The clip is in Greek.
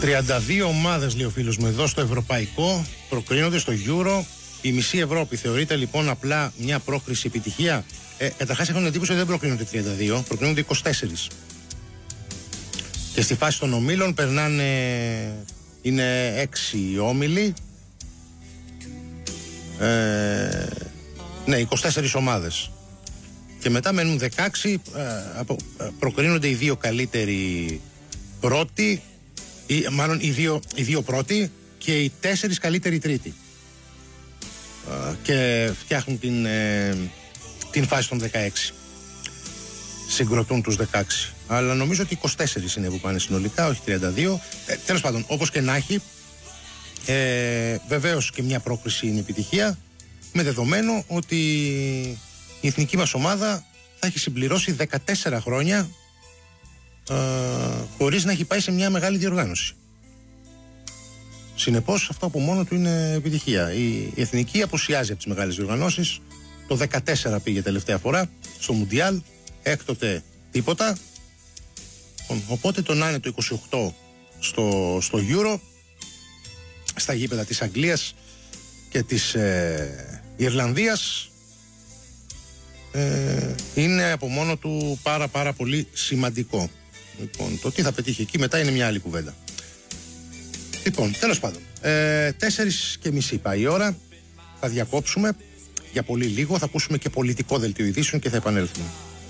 32 ομάδες, λέει ο φίλος μου εδώ, στο ευρωπαϊκό προκρίνονται στο Euro. Η μισή Ευρώπη θεωρείται λοιπόν απλά μια πρόκριση επιτυχία. Καταρχάς έχω την εντύπωση ότι δεν προκρίνονται 32, προκρίνονται 24. Και στη φάση των ομίλων περνάνε, είναι 6 όμιλοι. Ναι, 24 ομάδες. Και μετά μένουν 16, προκρίνονται οι δύο καλύτεροι πρώτοι, μάλλον οι δύο πρώτοι και οι 4 καλύτεροι τρίτοι. Και φτιάχνουν την φάση των 16. Συγκροτούν τους 16. Αλλά νομίζω ότι 24 είναι που πάνε συνολικά, όχι 32. Τέλος πάντων, όπως και να έχει, βεβαίως και μια πρόκριση είναι επιτυχία, με δεδομένο ότι η εθνική μας ομάδα θα έχει συμπληρώσει 14 χρόνια χωρίς να έχει πάει σε μια μεγάλη διοργάνωση. Συνεπώς αυτό από μόνο του είναι επιτυχία. Η εθνική απουσιάζει από τις μεγάλες διοργανώσεις. Το 14 πήγε τελευταία φορά στο Μουντιάλ, έκτοτε τίποτα. Οπότε το να είναι το 28 στο Euro, στα γήπεδα της Αγγλίας και της Ιρλανδίας, είναι από μόνο του πάρα πολύ σημαντικό. Λοιπόν, το τι θα πετύχει εκεί μετά είναι μια άλλη κουβέντα. Λοιπόν, τέλος πάντων, 4:30 πάει η ώρα. Θα διακόψουμε για πολύ λίγο, θα ακούσουμε και πολιτικό δελτίο ειδήσεων και θα επανέλθουμε.